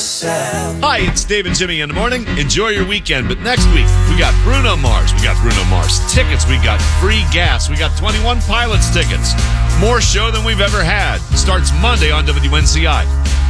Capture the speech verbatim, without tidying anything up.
yourself. Hi, it's Dave and Jimmy in the morning. Enjoy your weekend. But next week, we got Bruno Mars. We got Bruno Mars tickets. We got free gas. We got twenty-one Pilots tickets. More show than we've ever had. Starts Monday on W N C I.